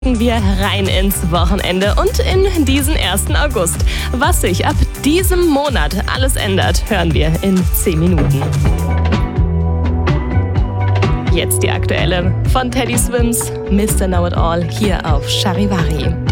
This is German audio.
wir rein ins Wochenende und in diesen 1. August. Was sich ab diesem Monat alles ändert, hören wir in 10 Minuten. Jetzt die aktuelle von Teddy Swims, Mr. Know It All, hier auf Charivari.